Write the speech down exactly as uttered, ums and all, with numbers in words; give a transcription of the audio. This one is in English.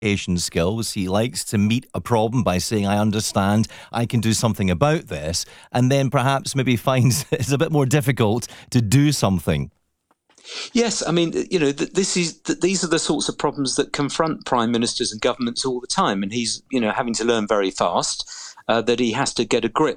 communication skills. He likes to meet a problem by saying, I understand, I can do something about this, and then perhaps maybe finds it's a bit more difficult to do something. Yes, I mean, you know, th- this is th- these are the sorts of problems that confront prime ministers and governments all the time, and he's, you know, having to learn very fast uh, that he has to get a grip